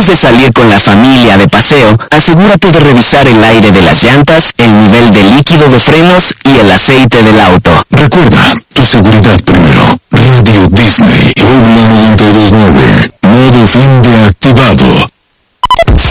Antes de salir con la familia de paseo, asegúrate de revisar el aire de las llantas, el nivel de líquido de frenos y el aceite del auto. Recuerda, tu seguridad primero. Radio Disney, Puebla 92.9. Modo fin de activado.